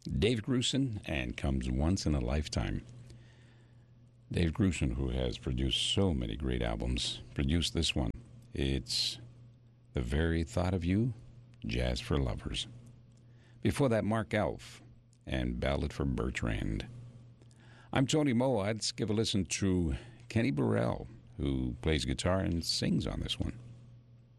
Dave Grusin and Comes Once in a Lifetime. Dave Grusin, who has produced so many great albums, produced this one. It's The Very Thought of You, Jazz for Lovers. Before that, Mark Elf and Ballad for Bertrand. I'm Tony Moe. Let's give a listen to Kenny Burrell, who plays guitar and sings on this one.